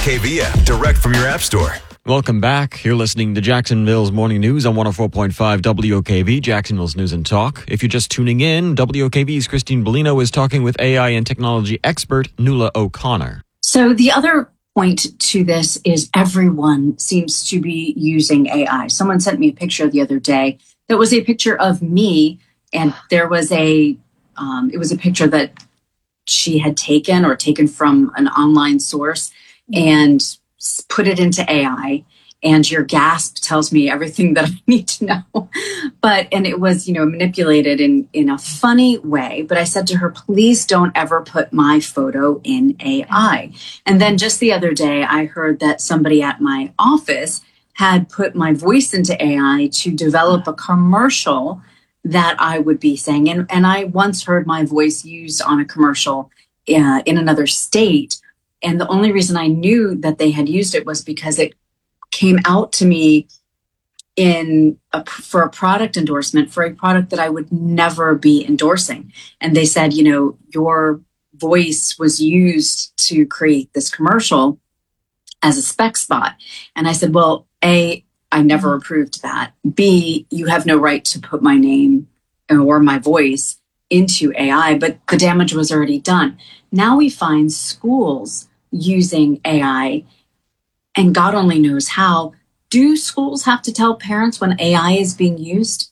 WKV app direct from your app store. Welcome back. You're listening to Jacksonville's Morning News on 104.5 WOKV, Jacksonville's News and Talk. If you're just tuning in, WOKV's Christine Bellino is talking with AI and technology expert Nuala O'Connor. So the other point to this is everyone seems to be using AI. Someone sent me a picture the other day that was a picture of me, and there was it was a picture that she had taken from an online source and put it into AI, and your gasp tells me everything that I need to know. And it was, manipulated in a funny way. But I said to her, please don't ever put my photo in AI. And then just the other day, I heard that somebody at my office had put my voice into AI to develop a commercial that I would be saying. And I once heard my voice used on a commercial in another state. And the only reason I knew that they had used it was because it came out to me for a product endorsement for a product that I would never be endorsing. And they said, your voice was used to create this commercial as a spec spot. And I said, well, A, I never approved that. B, you have no right to put my name or my voice into AI, but the damage was already done. Now we find schools using AI, and God only knows how. Do schools have to tell parents when AI is being used?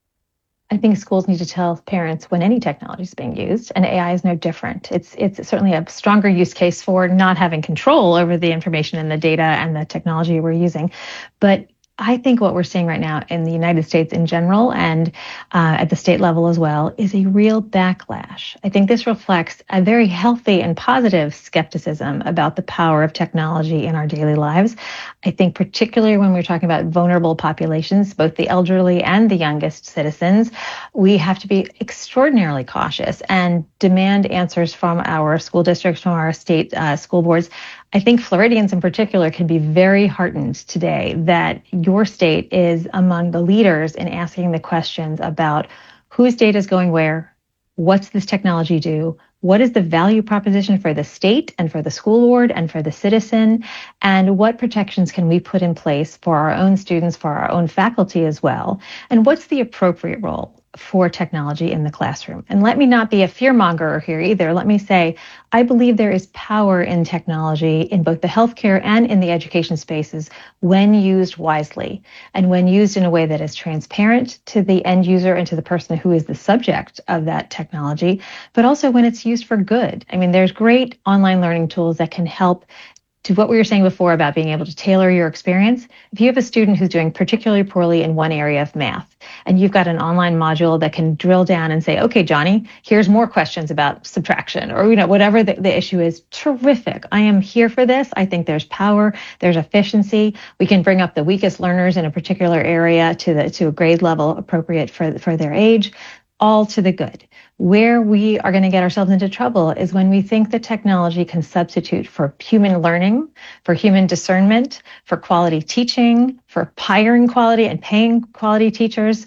I think schools need to tell parents when any technology is being used, and AI is no different. It's certainly a stronger use case for not having control over the information and the data and the technology we're using. But I think what we're seeing right now in the United States in general and at the state level as well is a real backlash. I think this reflects a very healthy and positive skepticism about the power of technology in our daily lives. I think particularly when we're talking about vulnerable populations, both the elderly and the youngest citizens, we have to be extraordinarily cautious and demand answers from our school districts, from our state school boards. I think Floridians in particular can be very heartened today that your state is among the leaders in asking the questions about whose data is going where, what's this technology do, what is the value proposition for the state and for the school board and for the citizen, and what protections can we put in place for our own students, for our own faculty as well, and what's the appropriate role for technology in the classroom. And let me not be a fearmonger here either. Let me say, I believe there is power in technology in both the healthcare and in the education spaces when used wisely and when used in a way that is transparent to the end user and to the person who is the subject of that technology, but also when it's used for good. I mean, there's great online learning tools that can help to what we were saying before about being able to tailor your experience. If you have a student who's doing particularly poorly in one area of math, and you've got an online module that can drill down and say, okay, Johnny, here's more questions about subtraction, or whatever the issue is, terrific. I am here for this. I think there's power, there's efficiency. We can bring up the weakest learners in a particular area to a grade level appropriate for their age, all to the good. Where we are going to get ourselves into trouble is when we think that technology can substitute for human learning, for human discernment, for quality teaching, for hiring quality and paying quality teachers.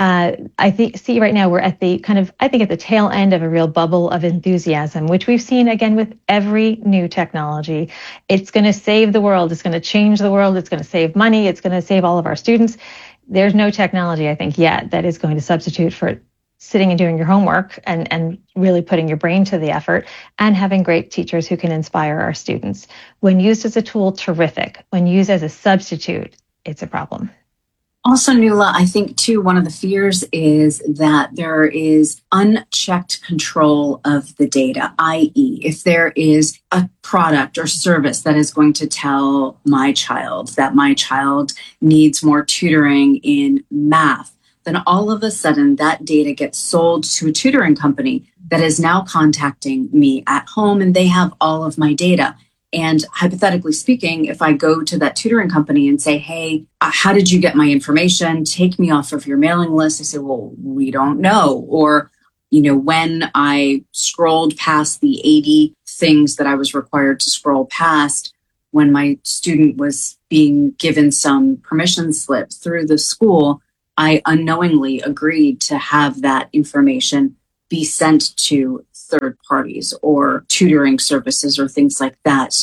See right now we're at the at the tail end of a real bubble of enthusiasm, which we've seen again with every new technology. It's going to save the world. It's going to change the world. It's going to save money. It's going to save all of our students. There's no technology, I think, yet that is going to substitute for sitting and doing your homework and really putting your brain to the effort and having great teachers who can inspire our students. When used as a tool, terrific. When used as a substitute, it's a problem. Also, Nuala, I think, too, one of the fears is that there is unchecked control of the data, i.e., if there is a product or service that is going to tell my child that my child needs more tutoring in math, then all of a sudden that data gets sold to a tutoring company that is now contacting me at home, and they have all of my data. And hypothetically speaking, if I go to that tutoring company and say, hey, how did you get my information? Take me off of your mailing list. They say, well, we don't know. Or, when I scrolled past the 80 things that I was required to scroll past when my student was being given some permission slip through the school, I unknowingly agreed to have that information be sent to third parties or tutoring services or things like that. So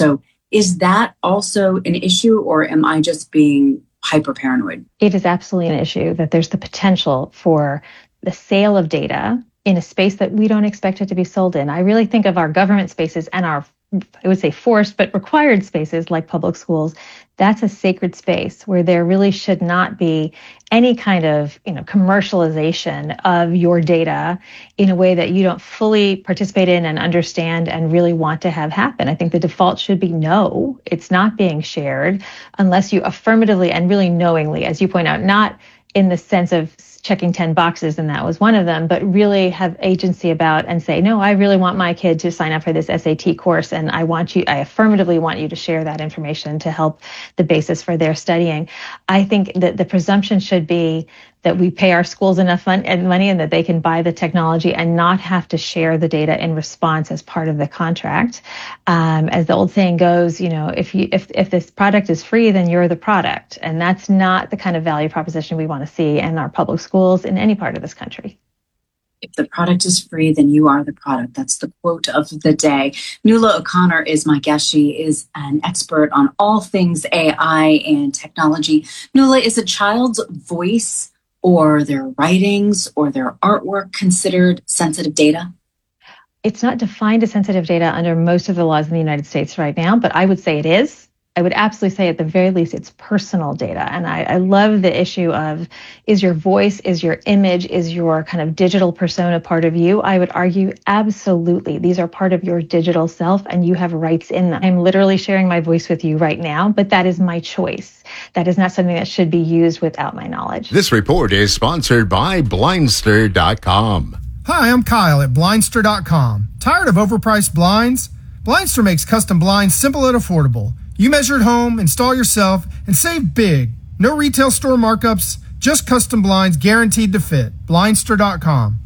Is that also an issue, or am I just being hyper paranoid? It is absolutely an issue that there's the potential for the sale of data in a space that we don't expect it to be sold in. I really think of our government spaces and our, I would say, forced but required spaces like public schools. That's a sacred space where there really should not be any kind of, commercialization of your data in a way that you don't fully participate in and understand and really want to have happen. I think the default should be no, it's not being shared unless you affirmatively and really knowingly, as you point out, not in the sense of checking 10 boxes, and that was one of them, but really have agency about and say, no, I really want my kid to sign up for this SAT course, and I affirmatively want you to share that information to help the basis for their studying. I think that the presumption should be that we pay our schools enough money and that they can buy the technology and not have to share the data in response as part of the contract. As the old saying goes, if this product is free, then you're the product. And that's not the kind of value proposition we want to see in our public schools in any part of this country. If the product is free, then you are the product. That's the quote of the day. Nuala O'Connor is my guest. She is an expert on all things AI and technology. Nuala, is a child's voice or their writings or their artwork considered sensitive data? It's not defined as sensitive data under most of the laws in the United States right now, but I would say it is. I would absolutely say at the very least it's personal data. And I love the issue of, is your voice, is your image, is your kind of digital persona part of you? I would argue absolutely. These are part of your digital self and you have rights in them. I'm literally sharing my voice with you right now, but that is my choice. That is not something that should be used without my knowledge. This report is sponsored by Blindster.com. Hi, I'm Kyle at Blindster.com. Tired of overpriced blinds? Blindster makes custom blinds simple and affordable. You measure at home, install yourself, and save big. No retail store markups, just custom blinds guaranteed to fit. Blindster.com.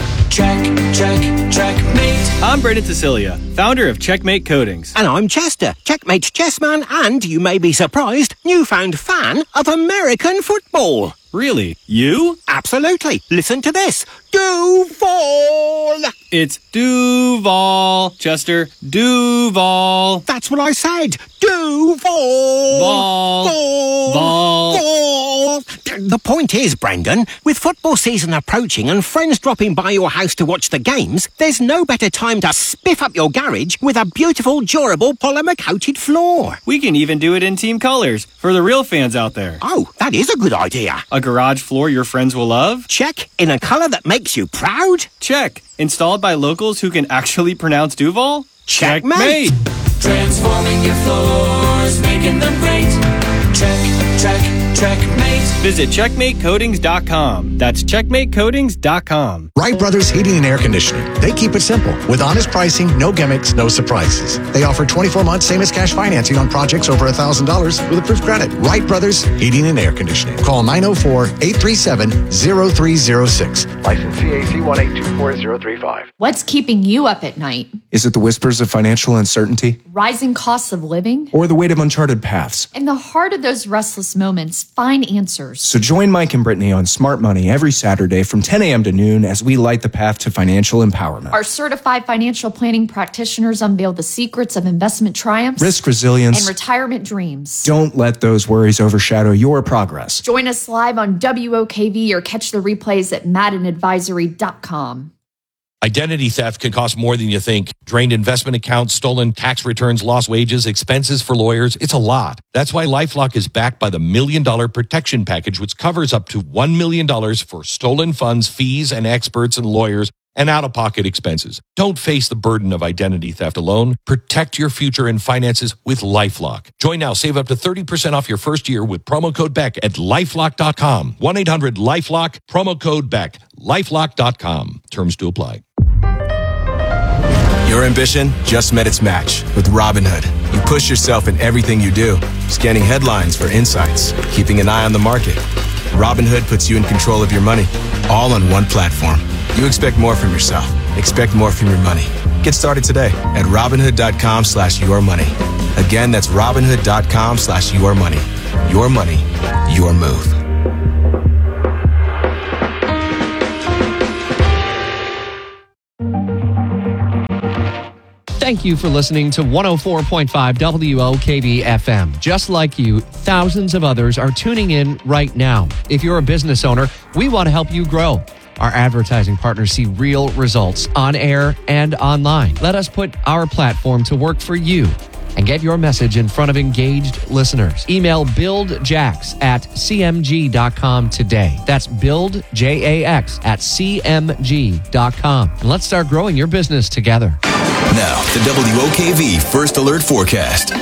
Checkmate. I'm Brendan Cecilia, founder of Checkmate Coatings. And I'm Chester, Checkmate chessman, and you may be surprised, newfound fan of American football. Really? You? Absolutely. Listen to this. Duval. It's Duval, Chester. Duval. That's what I said. Duval. Vol. The point is, Brendan, with football season approaching and friends dropping by your house to watch the games, there's no better time to spiff up your garage with a beautiful, durable, polymer-coated floor. We can even do it in team colors for the real fans out there. Oh, that is a good idea. A garage floor your friends will love? Check. In a color that makes you proud? Check. Installed by locals who can actually pronounce Duval? Checkmate. Transforming your floors, making them great. Checkmate. Visit CheckmateCoatings.com. That's CheckmateCoatings.com. Wright Brothers Heating and Air Conditioning. They keep it simple with honest pricing, no gimmicks, no surprises. They offer 24-month same-as-cash financing on projects over $1,000 with approved credit. Wright Brothers Heating and Air Conditioning. Call 904-837-0306. License CAC 1824035. What's keeping you up at night? Is it the whispers of financial uncertainty? Rising costs of living? Or the weight of uncharted paths? In the heart of those restless moments, find answers. So join Mike and Brittany on Smart Money every Saturday from 10 a.m. to noon as we light the path to financial empowerment. Our certified financial planning practitioners unveil the secrets of investment triumphs, risk resilience, and retirement dreams. Don't let those worries overshadow your progress. Join us live on WOKV or catch the replays at MaddenAdvisory.com. Identity theft can cost more than you think. Drained investment accounts, stolen tax returns, lost wages, expenses for lawyers. It's a lot. That's why LifeLock is backed by the $1 Million Protection Package, which covers up to $1 million for stolen funds, fees, and experts and lawyers, and out-of-pocket expenses. Don't face the burden of identity theft alone. Protect your future and finances with LifeLock. Join now. Save up to 30% off your first year with promo code BECK at LifeLock.com. 1-800-LifeLock, promo code BECK. LifeLock.com. Terms to apply. Your ambition just met its match with Robinhood. You push yourself in everything you do, scanning headlines for insights, keeping an eye on the market. Robinhood puts you in control of your money, all on one platform. You expect more from yourself. Expect more from your money. Get started today at Robinhood.com/yourmoney. Again, that's Robinhood.com/yourmoney. Your money, your move. thank you for listening to 104.5 WOKV FM. Just like you, thousands of others are tuning in right now. If you're a business owner, we want to help you grow. Our advertising partners see real results on air and online. Let us put our platform to work for you and get your message in front of engaged listeners. Email buildjax@cmg.com today. That's buildjax@cmg.com. And let's start growing your business together. Now, the WOKV First Alert Forecast.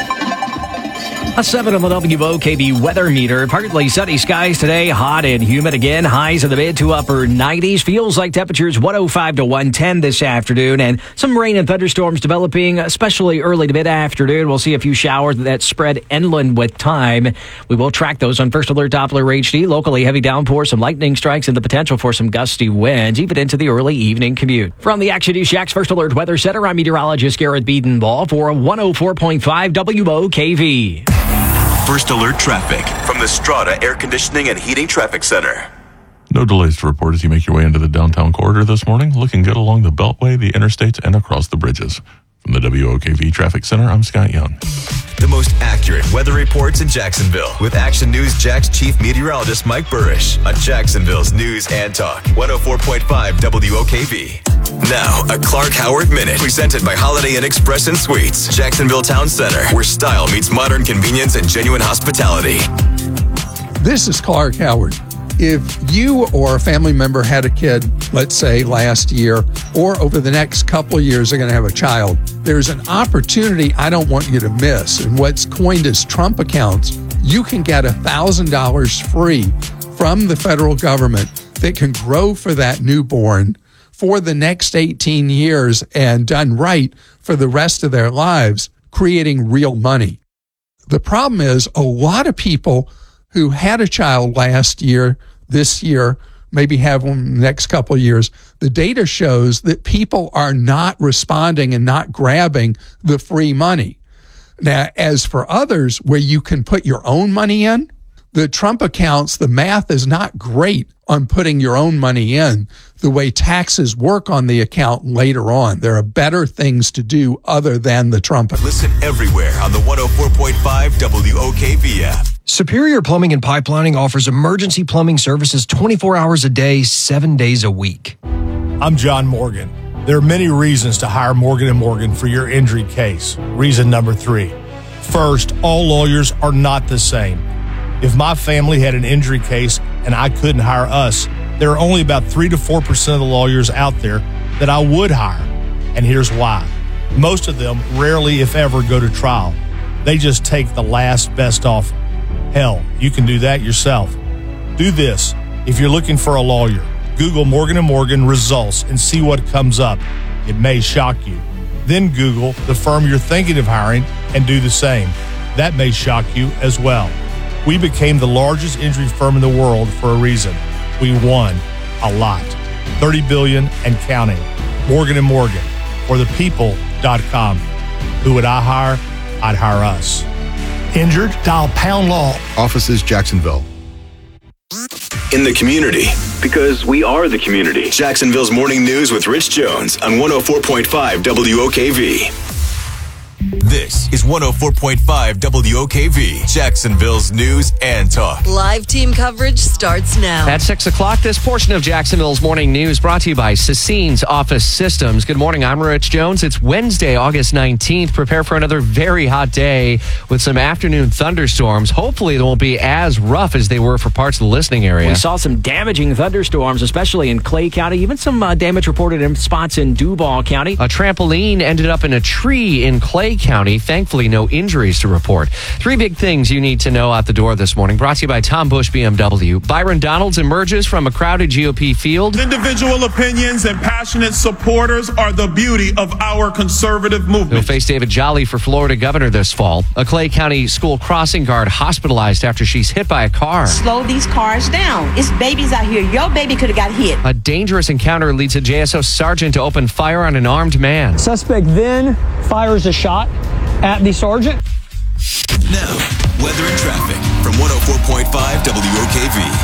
A 7 on the WOKV weather meter. Partly sunny skies today, hot and humid again. Highs in the mid to upper 90s. Feels like temperatures 105 to 110 this afternoon. And some rain and thunderstorms developing, especially early to mid-afternoon. We'll see a few showers that spread inland with time. We will track those on First Alert Doppler HD. Locally, heavy downpours, some lightning strikes, and the potential for some gusty winds, even into the early evening commute. From the Action News Shack's First Alert Weather Center, I'm meteorologist Garrett Biedenball for 104.5 WOKV. First Alert Traffic from the Strata Air Conditioning and Heating Traffic Center. No delays to report as you make your way into the downtown corridor this morning. Looking good along the Beltway, the interstates, and across the bridges. From the WOKV Traffic Center, I'm Scott Young. The most accurate weather reports in Jacksonville with Action News Jack's chief meteorologist Mike Burrish on Jacksonville's News and Talk 104.5 WOKV. Now, a Clark Howard Minute, presented by Holiday Inn Express and Suites, Jacksonville Town Center, where style meets modern convenience and genuine hospitality. This is Clark Howard. If you or a family member had a kid, let's say last year, or over the next couple of years are going to have a child, there's an opportunity I don't want you to miss. And what's coined as Trump accounts, you can get $1,000 free from the federal government that can grow for that newborn for the next 18 years and done right for the rest of their lives, creating real money. The problem is a lot of people who had a child last year, this year, maybe have one in the next couple of years, the data shows that people are not responding and not grabbing the free money. Now, as for others where you can put your own money in, the Trump accounts, the math is not great on putting your own money in the way taxes work on the account later on. There are better things to do other than the Trump. Listen everywhere on the 104.5 WOKV app. Superior Plumbing and Pipelining offers emergency plumbing services 24 hours a day, 7 days a week. I'm John Morgan. There are many reasons to hire Morgan & Morgan for your injury case. Reason number 3. First, all lawyers are not the same. If my family had an injury case and I couldn't hire us, there are only about 3 to 4% of the lawyers out there that I would hire. And here's why. Most of them rarely, if ever, go to trial. They just take the last best offer. Hell, you can do that yourself. Do this. If you're looking for a lawyer, Google Morgan & Morgan results and see what comes up. It may shock you. Then Google the firm you're thinking of hiring and do the same. That may shock you as well. We became the largest injury firm in the world for a reason. We won a lot. $30 billion and counting. Morgan & Morgan. Or thepeople.com. Who would I hire? I'd hire us. Injured? Dial pound law. Offices Jacksonville. In the community, because we are the community. Jacksonville's Morning News with Rich Jones on 104.5 WOKV. This is 104.5 WOKV, Jacksonville's News and Talk. Live team coverage starts now. At 6 o'clock, this portion of Jacksonville's Morning News brought to you by Sassine's Office Systems. Good morning, I'm Rich Jones. It's Wednesday, August 19th. Prepare for another very hot day with some afternoon thunderstorms. Hopefully they won't be as rough as they were for parts of the listening area. We saw some damaging thunderstorms, especially in Clay County, even some damage reported in spots in Duval County. A trampoline ended up in a tree in Clay County. Thankfully, no injuries to report. 3 big things you need to know out the door this morning. Brought to you by Tom Bush BMW. Byron Donalds emerges from a crowded GOP field. Individual opinions and passionate supporters are the beauty of our conservative movement. He'll face David Jolly for Florida governor this fall. A Clay County school crossing guard hospitalized after she's hit by a car. Slow these cars down. It's babies out here. Your baby could have got hit. A dangerous encounter leads a JSO sergeant to open fire on an armed man. Suspect then fires a shot at the sergeant. Now, weather and traffic from 104.5 WOKV.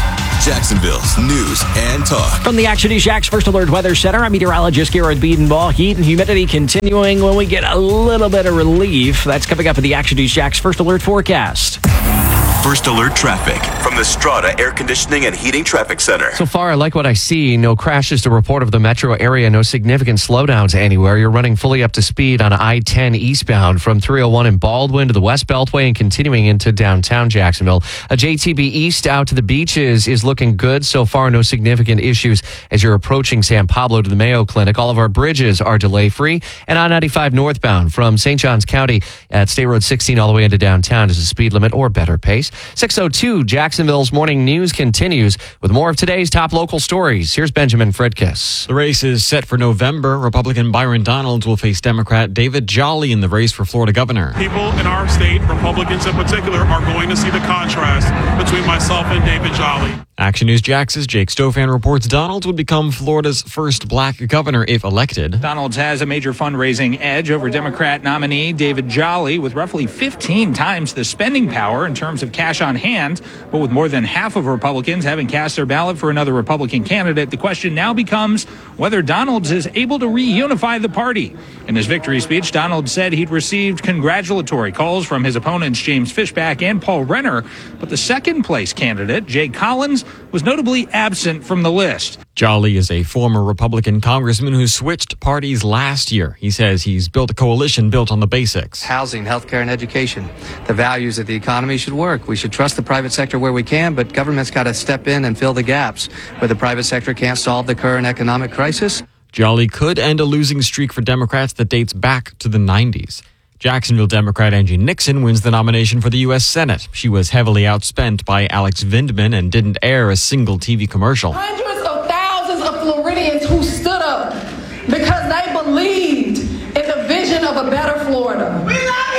Jacksonville's news and talk. From the Action News Jax First Alert Weather Center, I'm meteorologist Garrett Biedenball. Heat and humidity continuing when we get a little bit of relief. That's coming up in the Action News Jax First Alert forecast. First Alert traffic from the Strata Air Conditioning and Heating Traffic Center. So far, I like what I see. No crashes to report of the metro area. No significant slowdowns anywhere. You're running fully up to speed on I-10 eastbound from 301 in Baldwin to the West Beltway and continuing into downtown Jacksonville. A JTB East out to the beaches is looking good. So far, no significant issues as you're approaching San Pablo to the Mayo Clinic. All of our bridges are delay-free. And I-95 northbound from St. Johns County at State Road 16 all the way into downtown is a speed limit or better pace. 6:02, Jacksonville's morning news continues with more of today's top local stories. Here's Benjamin Fredkiss. The race is set for November. Republican Byron Donalds will face Democrat David Jolly in the race for Florida governor. People in our state, Republicans in particular, are going to see the contrast between myself and David Jolly. Action News Jax's Jake Stofan reports Donalds would become Florida's first black governor if elected. Donalds has a major fundraising edge over Democrat nominee David Jolly with roughly 15 times the spending power in terms of cash on hand. But with more than half of Republicans having cast their ballot for another Republican candidate, the question now becomes whether Donalds is able to reunify the party. In his victory speech, Donalds said he'd received congratulatory calls from his opponents James Fishback and Paul Renner, but the second place candidate, Jay Collins, was notably absent from the list. Jolly is a former Republican congressman who switched parties last year. He says he's built a coalition built on the basics. Housing, healthcare, and education. The values of the economy should work. We should trust the private sector where we can, but government's got to step in and fill the gaps. Where the private sector can't solve the current economic crisis. Jolly could end a losing streak for Democrats that dates back to the 90s. Jacksonville Democrat Angie Nixon wins the nomination for the U.S. Senate. She was heavily outspent by Alex Vindman and didn't air a single TV commercial. Hundreds of thousands of Floridians who stood up because they believed in the vision of a better Florida. We love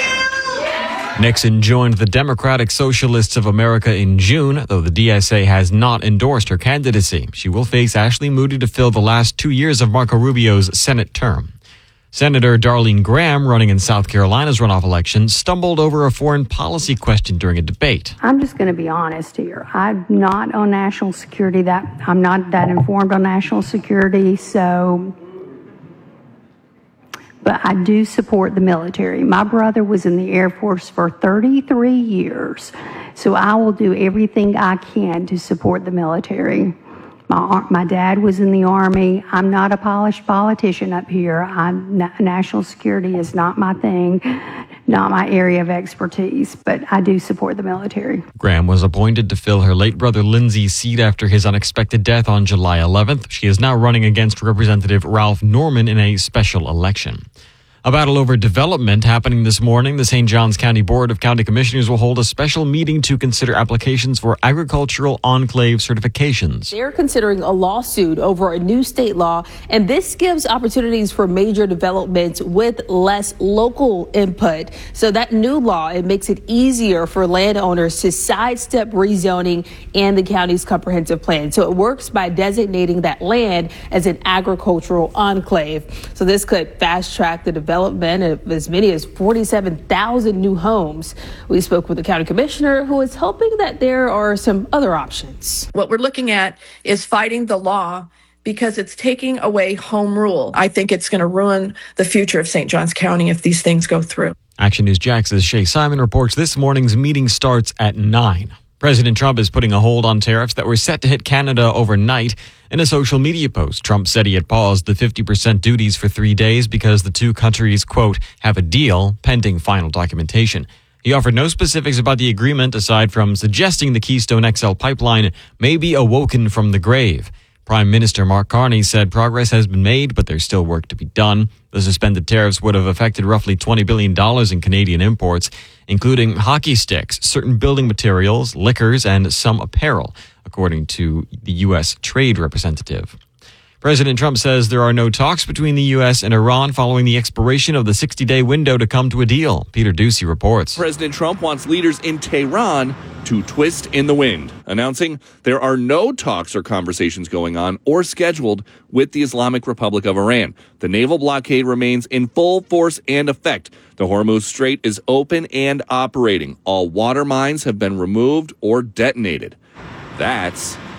you! Nixon joined the Democratic Socialists of America in June, though the DSA has not endorsed her candidacy. She will face Ashley Moody to fill the last 2 years of Marco Rubio's Senate term. Senator Darlene Graham, running in South Carolina's runoff election, stumbled over a foreign policy question during a debate. I'm just going to be honest here. I'm not on national security. I'm not that informed on national security, but I do support the military. My brother was in the Air Force for 33 years, so I will do everything I can to support the military. My dad was in the Army. I'm not a polished politician up here. National security is not my thing, not my area of expertise, but I do support the military. Graham was appointed to fill her late brother Lindsay's seat after his unexpected death on July 11th. She is now running against Representative Ralph Norman in a special election. A battle over development happening this morning. The St. Johns County Board of County Commissioners will hold a special meeting to consider applications for agricultural enclave certifications. They're considering a lawsuit over a new state law, and this gives opportunities for major developments with less local input. So that new law, it makes it easier for landowners to sidestep rezoning and the county's comprehensive plan. So it works by designating that land as an agricultural enclave. So this could fast track the development of as many as 47,000 new homes. We spoke with the county commissioner, who is hoping that there are some other options. What we're looking at is fighting the law because it's taking away home rule. I think it's going to ruin the future of St. Johns County if these things go through. Action News Jax's Shay Simon reports this morning's meeting starts at 9. President Trump is putting a hold on tariffs that were set to hit Canada overnight. In a social media post, Trump said he had paused the 50% duties for 3 days because the two countries, quote, have a deal pending final documentation. He offered no specifics about the agreement aside from suggesting the Keystone XL pipeline may be awoken from the grave. Prime Minister Mark Carney said progress has been made, but there's still work to be done. The suspended tariffs would have affected roughly $20 billion in Canadian imports, including hockey sticks, certain building materials, liquors, and some apparel, according to the U.S. Trade Representative. President Trump says there are no talks between the U.S. and Iran following the expiration of the 60-day window to come to a deal. Peter Ducey reports. President Trump wants leaders in Tehran to twist in the wind, announcing there are no talks or conversations going on or scheduled with the Islamic Republic of Iran. The naval blockade remains in full force and effect. The Hormuz Strait is open and operating. All water mines have been removed or detonated. That's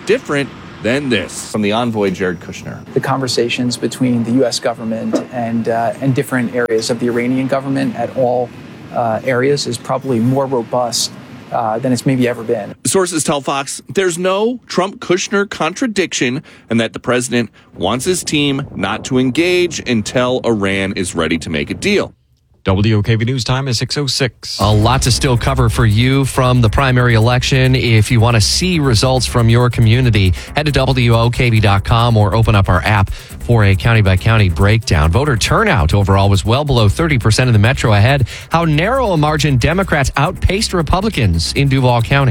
different than this. From the envoy, Jared Kushner. The conversations between the U.S. government and different areas of the Iranian government at all areas is probably more robust than it's maybe ever been. Sources tell Fox there's no Trump-Kushner contradiction and that the president wants his team not to engage until Iran is ready to make a deal. WOKV News Time is 6:06. A lot to still cover for you from the primary election. If you want to see results from your community, head to WOKV.com or open up our app for a county-by-county breakdown. Voter turnout overall was well below 30% in the metro ahead. How narrow a margin Democrats outpaced Republicans in Duval County.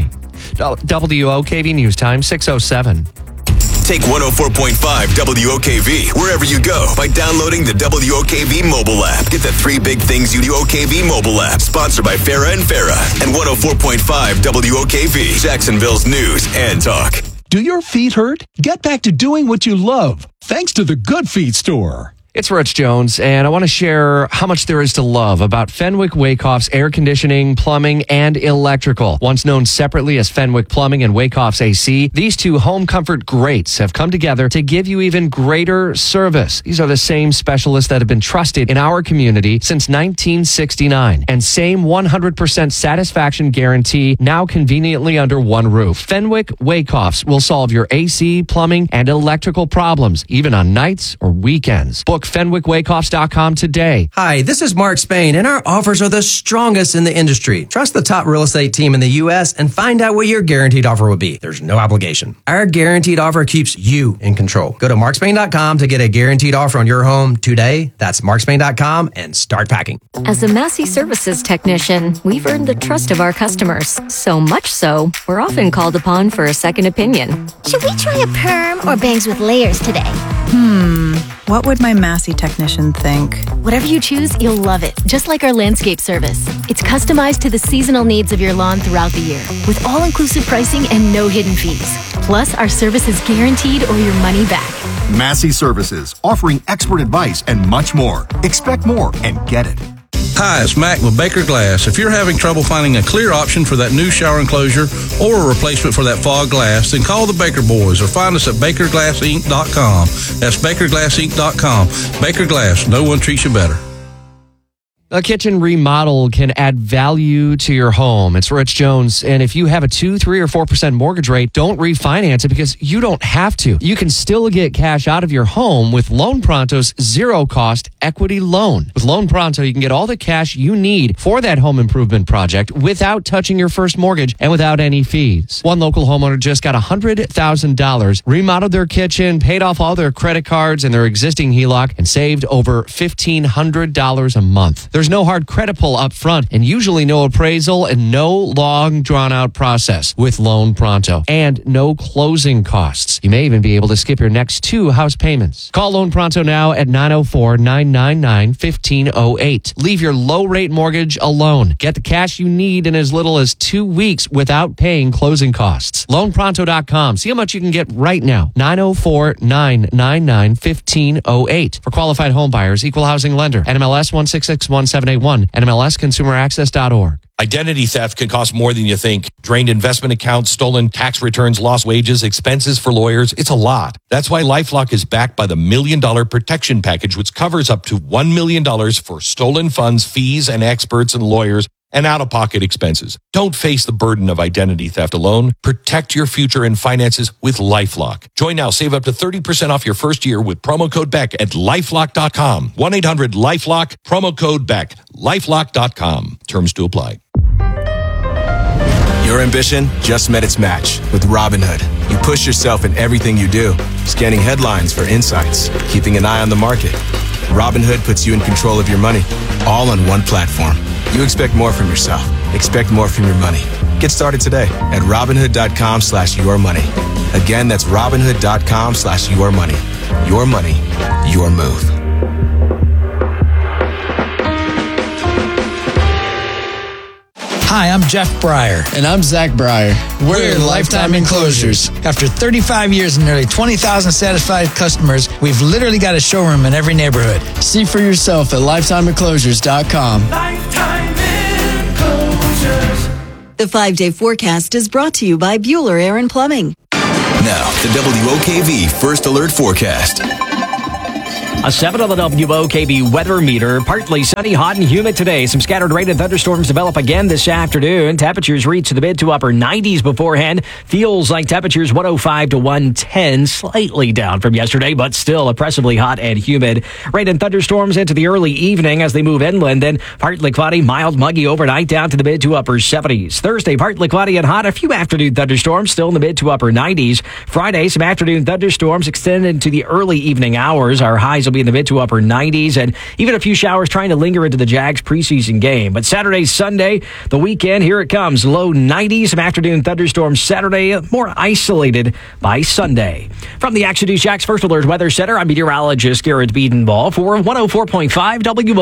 WOKV News Time, 6:07. Take 104.5 WOKV wherever you go by downloading the WOKV mobile app. Get the 3 big things you do OKV mobile app, sponsored by Farah and Farah and 104.5 WOKV, Jacksonville's news and talk. Do your feet hurt? Get back to doing what you love, thanks to the Good Feet store. It's Rich Jones, and I want to share how much there is to love about Fenwick Wakehoff's air conditioning, plumbing, and electrical. Once known separately as Fenwick Plumbing and Wakehoff's AC, these two home comfort greats have come together to give you even greater service. These are the same specialists that have been trusted in our community since 1969. And same 100% satisfaction guarantee, now conveniently under one roof. Fenwick Wakehoff's will solve your AC, plumbing, and electrical problems, even on nights or weekends. Book FenwickWakehoffs.com today. Hi, this is Mark Spain, and our offers are the strongest in the industry. Trust the top real estate team in the U.S. and find out what your guaranteed offer will be. There's no obligation. Our guaranteed offer keeps you in control. Go to markspain.com to get a guaranteed offer on your home today. That's markspain.com and start packing. As a Massey Services technician, we've earned the trust of our customers. So much so, we're often called upon for a second opinion. Should we try a perm or bangs with layers today? What would my Massey technician think? Whatever you choose, you'll love it. Just like our landscape service. It's customized to the seasonal needs of your lawn throughout the year, with all-inclusive pricing and no hidden fees. Plus, our service is guaranteed or your money back. Massey Services, offering expert advice and much more. Expect more and get it. Hi, it's Mac with Baker Glass. If you're having trouble finding a clear option for that new shower enclosure or a replacement for that fog glass, then call the Baker Boys or find us at BakerGlassInc.com. That's BakerGlassInc.com. Baker Glass, no one treats you better. A kitchen remodel can add value to your home. It's Rich Jones. And if you have a 2%, 3%, or 4% mortgage rate, don't refinance it because you don't have to. You can still get cash out of your home with Loan Pronto's zero-cost equity loan. With Loan Pronto, you can get all the cash you need for that home improvement project without touching your first mortgage and without any fees. One local homeowner just got $100,000, remodeled their kitchen, paid off all their credit cards and their existing HELOC, and saved over $1,500 a month. There's no hard credit pull up front and usually no appraisal and no long drawn-out process with Loan Pronto and no closing costs. You may even be able to skip your next 2 house payments. Call Loan Pronto now at 904-999-1508. Leave your low-rate mortgage alone. Get the cash you need in as little as 2 weeks without paying closing costs. LoanPronto.com. See how much you can get right now. 904-999-1508. For qualified home buyers, equal housing lender. NMLS 1661. 781, NMLSconsumeraccess.org. Identity theft can cost more than you think. Drained investment accounts, stolen tax returns, lost wages, expenses for lawyers. It's a lot. That's why LifeLock is backed by the $1 Million Protection Package, which covers up to $1 million for stolen funds, fees, and experts and lawyers, and out-of-pocket expenses. Don't face the burden of identity theft alone. Protect your future and finances with LifeLock. Join now. Save up to 30% off your first year with promo code BECK at LifeLock.com. 1-800-LifeLock, promo code BECK. LifeLock.com. Terms to apply. Your ambition just met its match with Robinhood. You push yourself in everything you do, scanning headlines for insights, keeping an eye on the market. Robinhood puts you in control of your money, all on one platform. You expect more from yourself. Expect more from your money. Get started today at Robinhood.com/yourmoney. Again, that's Robinhood.com/yourmoney. Your money, your move. Hi, I'm Jeff Breyer. And I'm Zach Breyer. We're Lifetime Enclosures. After 35 years and nearly 20,000 satisfied customers, we've literally got a showroom in every neighborhood. See for yourself at LifetimeEnclosures.com. Lifetime Enclosures. The 5-day forecast is brought to you by Bueller Air and Plumbing. Now, the WOKV First Alert Forecast. A 7 on the WOKV weather meter. Partly sunny, hot, and humid today. Some scattered rain and thunderstorms develop again this afternoon. Temperatures reach the mid to upper 90s beforehand. Feels like temperatures 105 to 110, slightly down from yesterday, but still oppressively hot and humid. Rain and thunderstorms into the early evening as they move inland. Then partly cloudy, mild, muggy overnight down to the mid to upper 70s. Thursday, partly cloudy and hot. A few afternoon thunderstorms still in the mid to upper 90s. Friday, some afternoon thunderstorms extend into the early evening hours. Our highs will be in the mid to upper 90s, and even a few showers trying to linger into the Jags preseason game. But Saturday, Sunday, the weekend, here it comes. Low 90s, some afternoon thunderstorms Saturday, more isolated by Sunday. From the Action News Jax First Alert Weather Center, I'm meteorologist Garrett Biedenball for 104.5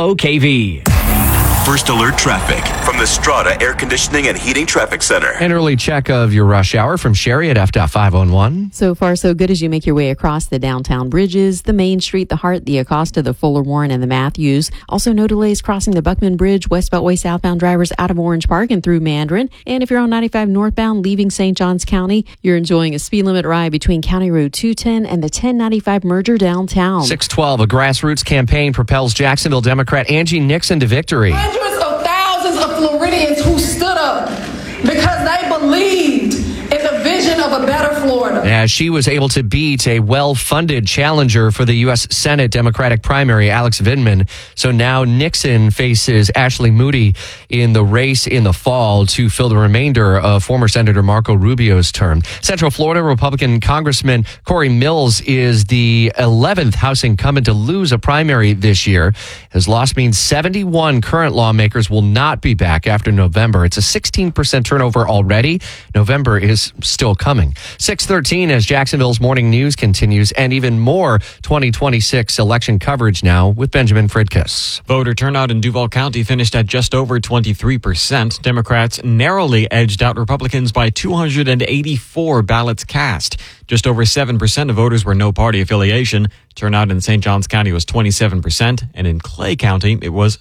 WOKV. First Alert Traffic from the Strata Air Conditioning and Heating Traffic Center. An early check of your rush hour from Sherry at F.511. So far, so good as you make your way across the downtown bridges, the Main Street, the Hart, the Acosta, the Fuller Warren, and the Matthews. Also, no delays crossing the Buckman Bridge, West Beltway southbound drivers out of Orange Park and through Mandarin. And if you're on 95 northbound leaving St. Johns County, you're enjoying a speed limit ride between County Road 210 and the 1095 merger downtown. 612, a grassroots campaign propels Jacksonville Democrat Angie Nixon to victory. Hundreds of thousands of Floridians who stood up because they believed in the vision of a better Florida. As she was able to beat a well-funded challenger for the U.S. Senate Democratic primary, Alex Vindman. So now Nixon faces Ashley Moody in the race in the fall to fill the remainder of former Senator Marco Rubio's term. Central Florida Republican Congressman Corey Mills is the 11th House incumbent to lose a primary this year. His loss means 71 current lawmakers will not be back after November. It's a 16% turnover already. November is still coming. 6:13 as Jacksonville's morning news continues, and even more 2026 election coverage now with Benjamin Fridkiss. Voter turnout in Duval County finished at just over 23%. Democrats narrowly edged out Republicans by 284 ballots cast. Just over 7% of voters were no party affiliation. Turnout in St. Johns County was 27%, and in Clay County, it was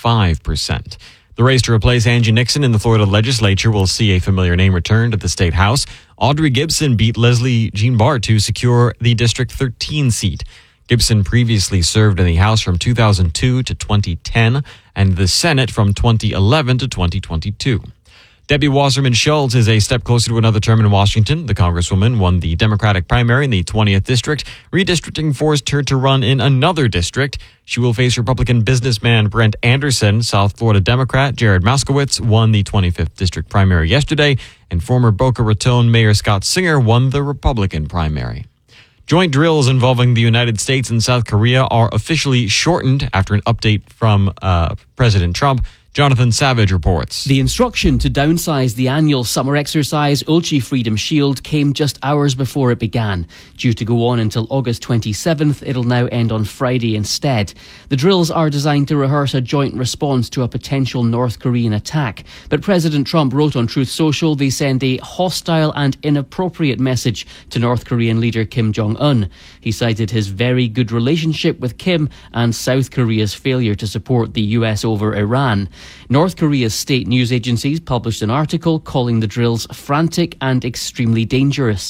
25%. The race to replace Angie Nixon in the Florida legislature will see a familiar name return to the state house. Audrey Gibson beat Leslie Jean Bart to secure the District 13 seat. Gibson previously served in the House from 2002 to 2010 and the Senate from 2011 to 2022. Debbie Wasserman Schultz is a step closer to another term in Washington. The Congresswoman won the Democratic primary in the 20th District. Redistricting forced her to run in another district. She will face Republican businessman Brent Anderson. South Florida Democrat Jared Moskowitz won the 25th District primary yesterday, and former Boca Raton Mayor Scott Singer won the Republican primary. Joint drills involving the United States and South Korea are officially shortened after an update from President Trump. Jonathan Savage reports. The instruction to downsize the annual summer exercise Ulchi Freedom Shield came just hours before it began. Due to go on until August 27th, it'll now end on Friday instead. The drills are designed to rehearse a joint response to a potential North Korean attack. But President Trump wrote on Truth Social they send a hostile and inappropriate message to North Korean leader Kim Jong-un. He cited his very good relationship with Kim and South Korea's failure to support the US over Iran. North Korea's state news agencies published an article calling the drills frantic and extremely dangerous.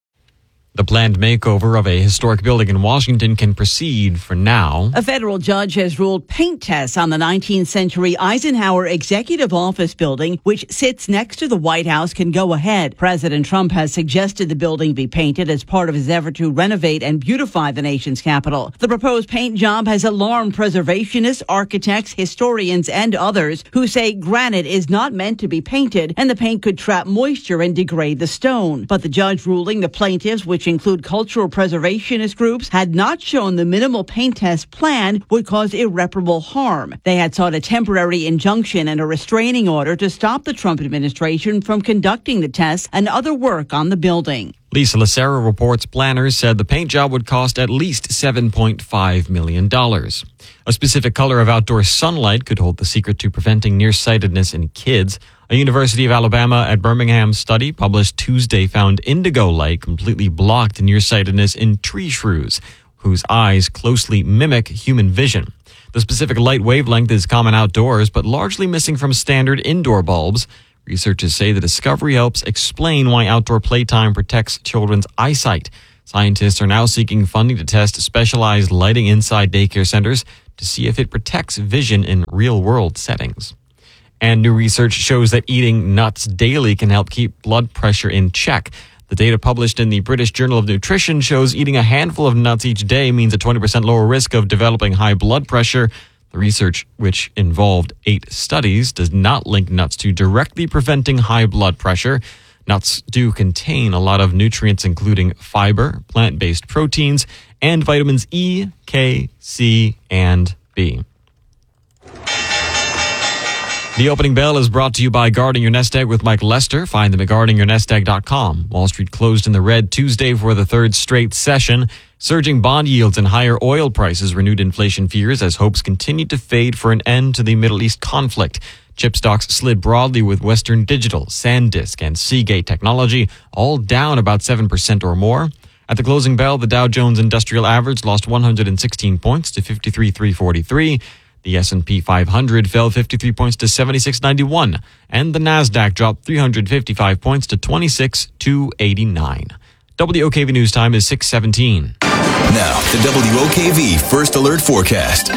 The planned makeover of a historic building in Washington can proceed for now. A federal judge has ruled paint tests on the 19th century Eisenhower Executive Office building, which sits next to the White House, can go ahead. President Trump has suggested the building be painted as part of his effort to renovate and beautify the nation's capital. The proposed paint job has alarmed preservationists, architects, historians, and others who say granite is not meant to be painted and the paint could trap moisture and degrade the stone. But the judge ruling the plaintiffs, which include cultural preservationist groups, had not shown the minimal paint test plan would cause irreparable harm. They had sought a temporary injunction and a restraining order to stop the Trump administration from conducting the tests and other work on the building. Lisa Lacera reports planners said the paint job would cost at least $7.5 million. A specific color of outdoor sunlight could hold the secret to preventing nearsightedness in kids. A University of Alabama at Birmingham study published Tuesday found indigo light completely blocked nearsightedness in tree shrews, whose eyes closely mimic human vision. The specific light wavelength is common outdoors, but largely missing from standard indoor bulbs. Researchers say the discovery helps explain why outdoor playtime protects children's eyesight. Scientists are now seeking funding to test specialized lighting inside daycare centers to see if it protects vision in real-world settings. And new research shows that eating nuts daily can help keep blood pressure in check. The data published in the British Journal of Nutrition shows eating a handful of nuts each day means a 20% lower risk of developing high blood pressure. The research, which involved 8 studies, does not link nuts to directly preventing high blood pressure. Nuts do contain a lot of nutrients, including fiber, plant-based proteins, and vitamins E, K, C, and B. The opening bell is brought to you by Guarding Your Nest Egg with Mike Lester. Find them at guardingyournestegg.com. Wall Street closed in the red Tuesday for the third straight session. Surging bond yields and higher oil prices renewed inflation fears as hopes continued to fade for an end to the Middle East conflict. Chip stocks slid broadly with Western Digital, SanDisk, and Seagate Technology all down about 7% or more. At the closing bell, the Dow Jones Industrial Average lost 116 points to 53,343. The S&P 500 fell 53 points to 7691, and the Nasdaq dropped 355 points to 26,289. WOKV News Time is 6:17. Now, the WOKV First Alert Forecast.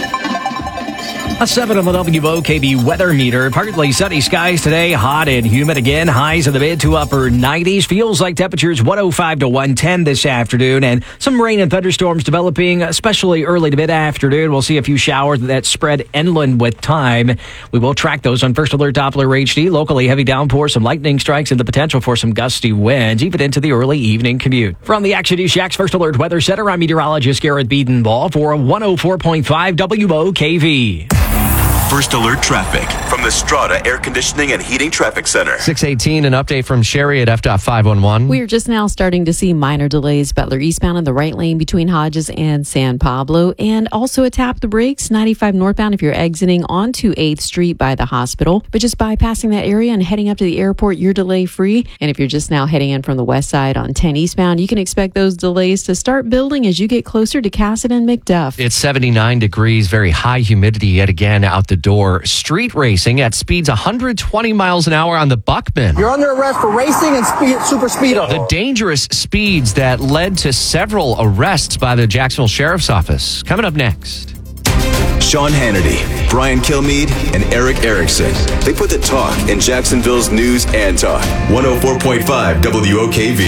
A 7 on the WOKV weather meter. Partly sunny skies today. Hot and humid again. Highs in the mid to upper 90s. Feels like temperatures 105 to 110 this afternoon. And some rain and thunderstorms developing, especially early to mid-afternoon. We'll see a few showers that spread inland with time. We will track those on First Alert Doppler HD. Locally, heavy downpours, some lightning strikes, and the potential for some gusty winds, even into the early evening commute. From the Action News Shack's First Alert Weather Center, I'm meteorologist Garrett Biedenball for 104.5 WOKV. First Alert Traffic from the Strata Air Conditioning and Heating Traffic Center. 6:18, an update from Sherry at FDOT 511. We are just now starting to see minor delays. Butler eastbound in the right lane between Hodges and San Pablo, and also a tap the brakes 95 northbound if you're exiting onto 8th Street by the hospital. But just bypassing that area and heading up to the airport, you're delay free. And if you're just now heading in from the west side on 10 eastbound, you can expect those delays to start building as you get closer to Cassidy and McDuff. It's 79 degrees, very high humidity yet again out the door. Street racing at speeds 120 miles an hour on the Buckman. You're under arrest for racing and super speedo. The dangerous speeds that led to several arrests by the Jacksonville Sheriff's Office. Coming up next. Sean Hannity, Brian Kilmeade, and Eric Erickson. They put the talk in Jacksonville's news and talk. 104.5 WOKV.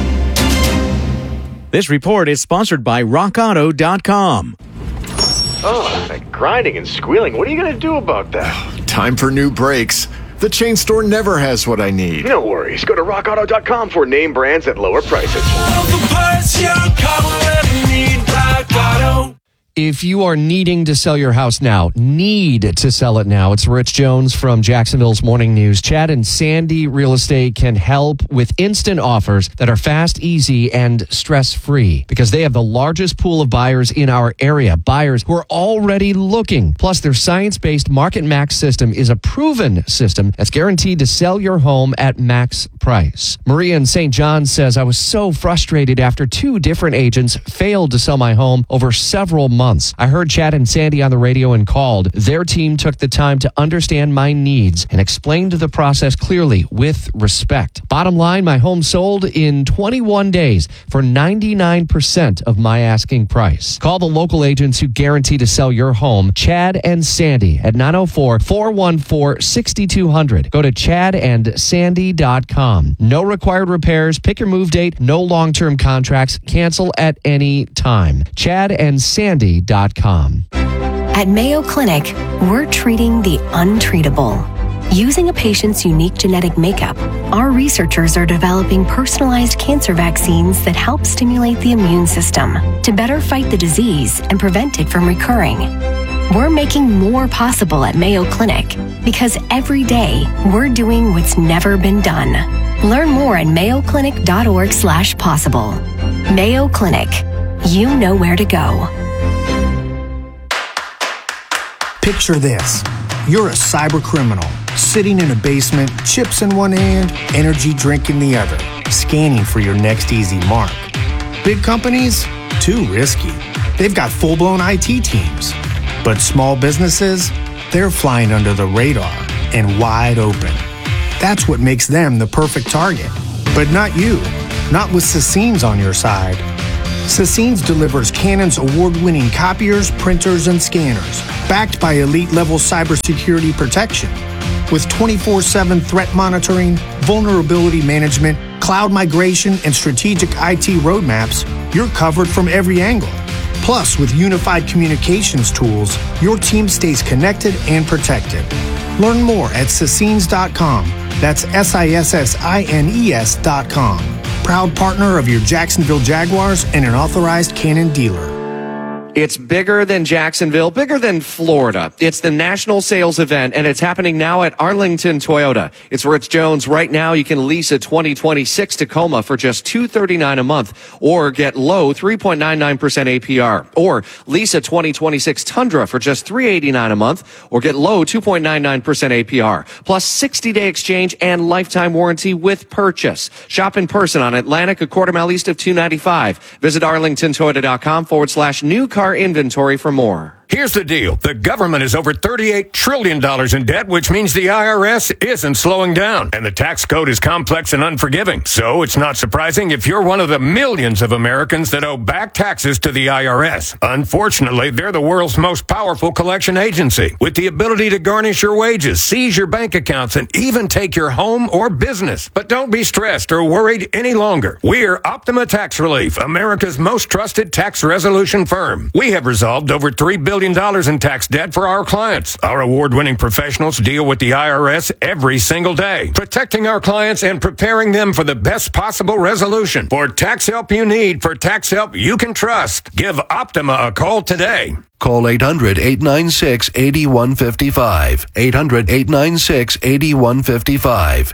This report is sponsored by RockAuto.com. Oh, that grinding and squealing. What are you going to do about that? Time for new brakes. The chain store never has what I need. No worries. Go to RockAuto.com for name brands at lower prices. All the parts your car will ever need, Rock Auto. If you are needing to sell your house now, need to sell it now, it's Rich Jones from Jacksonville's Morning News. Chad and Sandy Real Estate can help with instant offers that are fast, easy, and stress-free because they have the largest pool of buyers in our area, buyers who are already looking. Plus, their science-based Market Max system is a proven system that's guaranteed to sell your home at max price. Maria in St. John says, I was so frustrated after 2 different agents failed to sell my home over several months. I heard Chad and Sandy on the radio and called. Their team took the time to understand my needs and explained the process clearly with respect. Bottom line, my home sold in 21 days for 99% of my asking price. Call the local agents who guarantee to sell your home, Chad and Sandy, at 904-414-6200. Go to chadandsandy.com. No required repairs, pick your move date, no long-term contracts, cancel at any time. chadandsandy.com. At Mayo Clinic, we're treating the untreatable. Using a patient's unique genetic makeup, our researchers are developing personalized cancer vaccines that help stimulate the immune system to better fight the disease and prevent it from recurring. We're making more possible at Mayo Clinic because every day we're doing what's never been done. Learn more at mayoclinic.org/possible. Mayo Clinic. You know where to go. Picture this. You're a cyber criminal, sitting in a basement, chips in one hand, energy drink in the other, scanning for your next easy mark. Big companies? Too risky. They've got full-blown IT teams. But small businesses? They're flying under the radar and wide open. That's what makes them the perfect target. But not you. Not with Sassine's on your side. Sassine's delivers Canon's award-winning copiers, printers, and scanners, backed by elite-level cybersecurity protection. With 24/7 threat monitoring, vulnerability management, cloud migration, and strategic IT roadmaps, you're covered from every angle. Plus, with unified communications tools, your team stays connected and protected. Learn more at Sassines.com. That's SISSINES.com. Proud partner of your Jacksonville Jaguars and an authorized Canon dealer. It's bigger than Jacksonville, bigger than Florida. It's the national sales event, and it's happening now at Arlington Toyota. It's Rich Jones. Right now, you can lease a 2026 Tacoma for just $239 a month, or get low 3.99% APR, or lease a 2026 Tundra for just $389 a month, or get low 2.99% APR, plus 60-day exchange and lifetime warranty with purchase. Shop in person on Atlantic, a quarter mile east of 295. Visit arlingtontoyota.com/new car inventory for more. Here's the deal. The government is over $38 trillion in debt, which means the IRS isn't slowing down. And the tax code is complex and unforgiving. So it's not surprising if you're one of the millions of Americans that owe back taxes to the IRS. Unfortunately, they're the world's most powerful collection agency, with the ability to garnish your wages, seize your bank accounts, and even take your home or business. But don't be stressed or worried any longer. We're Optima Tax Relief, America's most trusted tax resolution firm. We have resolved over $3 billion in tax debt for our clients. Our award-winning professionals deal with the IRS every single day, protecting our clients and preparing them for the best possible resolution. For tax help you need, for tax help you can trust, give Optima a call today. Call 800-896-8155. 800-896-8155.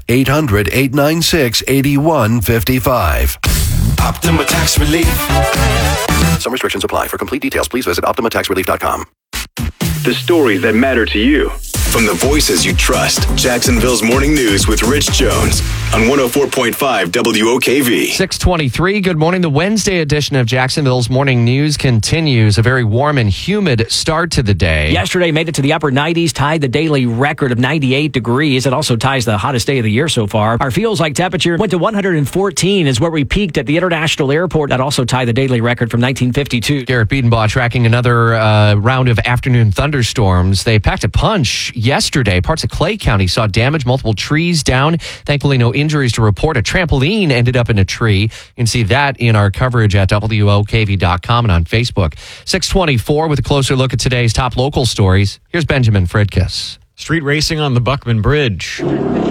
800-896-8155. Optima Tax Relief. Some restrictions apply. For complete details, please visit OptimaTaxRelief.com. The stories that matter to you. From the voices you trust, Jacksonville's Morning News with Rich Jones on 104.5 WOKV. 6:23. Good morning. The Wednesday edition of Jacksonville's Morning News continues. A very warm and humid start to the day. Yesterday made it to the upper 90s, tied the daily record of 98 degrees. It also ties the hottest day of the year so far. Our feels like temperature went to 114 is where we peaked at the International Airport. That also tied the daily record from 1952. Garrett Biedenbaugh tracking another round of afternoon thunderstorms. They packed a punch yesterday. Parts of Clay County saw damage, multiple trees down. Thankfully, no injuries to report. A trampoline ended up in a tree. You can see that in our coverage at WOKV.com and on Facebook. 6:24 with a closer look at today's top local stories. Here's Benjamin Fridkiss. Street racing on the Buckman Bridge.